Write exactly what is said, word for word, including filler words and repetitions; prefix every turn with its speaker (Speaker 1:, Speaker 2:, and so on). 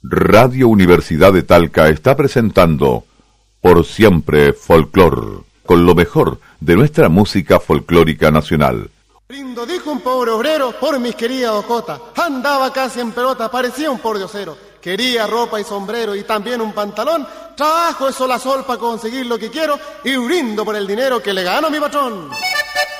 Speaker 1: Radio Universidad de Talca está presentando Por Siempre Folclor, con lo mejor de nuestra música folclórica nacional.
Speaker 2: Brindo, dijo un pobre obrero por mis queridas ocotas. Andaba casi en pelota, parecía un pordiosero. Quería ropa y sombrero y también un pantalón. Trabajo de sol a sol para conseguir lo que quiero y brindo por el dinero que le gano a mi patrón.